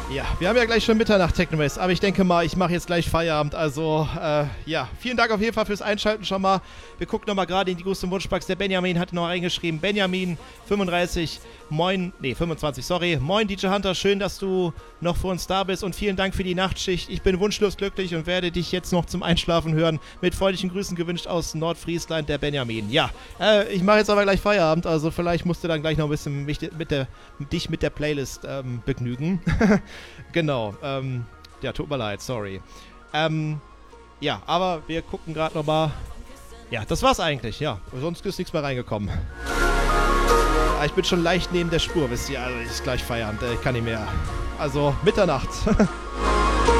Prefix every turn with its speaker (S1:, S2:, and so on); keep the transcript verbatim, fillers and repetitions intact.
S1: Ja, wir haben ja gleich schon Mitternacht, Technomace, aber ich denke mal, ich mache jetzt gleich Feierabend. Also, äh, ja, vielen Dank auf jeden Fall fürs Einschalten schon mal. Wir gucken nochmal gerade in die Gusto Wunschbox. Der Benjamin hat noch reingeschrieben. Benjamin, fünfunddreißig, moin, nee, fünfundzwanzig, sorry. Moin, D J Hunter, schön, dass du noch für uns da bist und vielen Dank für die Nachtschicht. Ich bin wunschlos glücklich und werde dich jetzt noch zum Einschlafen hören. Mit freundlichen Grüßen gewünscht aus Nordfriesland, der Benjamin. Ja, äh, ich mache jetzt aber gleich Feierabend, also vielleicht musst du dann gleich noch ein bisschen mich mit der, dich mit der Playlist ähm, begnügen. Genau, ähm, ja, tut mir leid, sorry. Ähm, ja, aber wir gucken gerade nochmal. Ja, das war's eigentlich, ja. Sonst ist nichts mehr reingekommen. Ich bin schon leicht neben der Spur, wisst ihr, also ist gleich Feierabend, ich kann nicht mehr. Also, Mitternacht.